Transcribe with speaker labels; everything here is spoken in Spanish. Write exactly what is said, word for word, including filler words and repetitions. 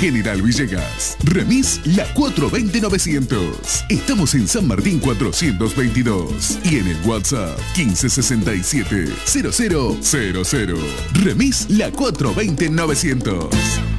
Speaker 1: General Villegas. Remis La cuatrocientos veinte novecientos. Estamos en San Martín cuatrocientos veintidós y en el WhatsApp quince sesenta y siete cero cero cero cero. Remis La cuatrocientos veinte novecientos.